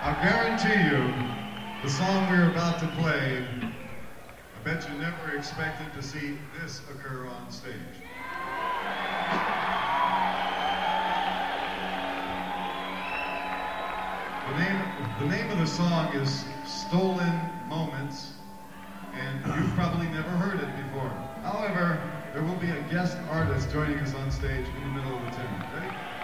I guarantee you, the song we're about to play, I bet you never expected to see this occur on stage. The name of the song is Stolen Moments, and you've probably never heard it before. However, there will be a guest artist joining us on stage in the middle of the tune. Ready?